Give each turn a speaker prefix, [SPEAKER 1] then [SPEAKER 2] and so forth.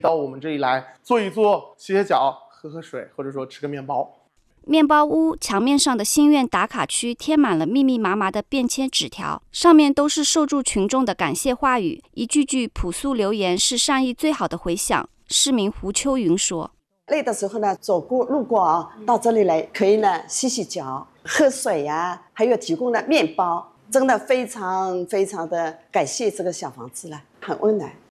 [SPEAKER 1] 到我们这里来坐一坐、洗洗脚、喝喝水，或者说吃个面包。
[SPEAKER 2] 面包屋墙面上的心愿打卡区贴满了密密麻麻的便签纸条，上面都是受助群众的感谢话语，一句句朴素留言是善意最好的回响。市民胡秋云说：“
[SPEAKER 3] 累的时候呢，路过啊，到这里来可以呢洗洗脚、喝水呀，还有提供了面包，真的非常非常的感谢这个小房子了，很温暖。”